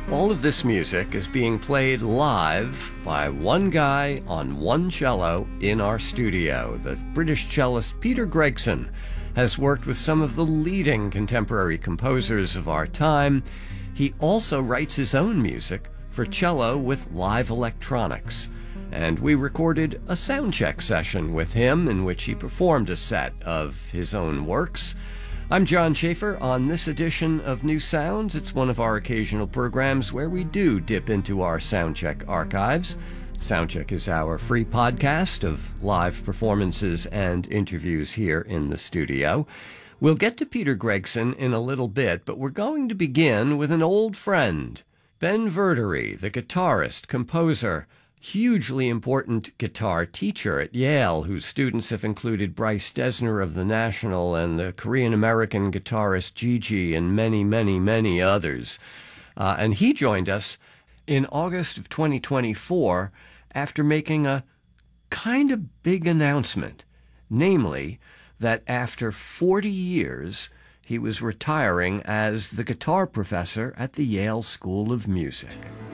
All of this music is being played live by one guy on one cello in our studio. The British cellist Peter Gregson has worked with some of the leading contemporary composers of our time. He also writes his own music for cello with live electronics. And we recorded a soundcheck session with him in which he performed a set of his own works. I'm John Schaefer. On this edition of New Sounds, it's one of our occasional programs where we do dip into our Soundcheck archives. Soundcheck is our free podcast of live performances and interviews here in the studio. We'll get to Peter Gregson in a little bit, but we're going to begin with an old friend, Ben Verdery, the guitarist, composer, hugely important guitar teacher at Yale, whose students have included Bryce Dessner of the National and the Korean-American guitarist Gigi and many, many, many others. And he joined us in August of 2024 after making a kind of big announcement, namely that after 40 years, he was retiring as the guitar professor at the Yale School of Music.